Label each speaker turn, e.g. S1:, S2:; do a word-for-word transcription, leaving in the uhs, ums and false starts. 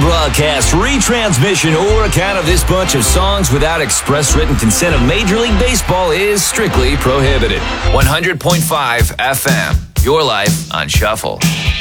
S1: rebroadcast, retransmission, or account of this bunch of songs without express written consent of Major League Baseball is strictly prohibited. one hundred point five F M, your life on shuffle.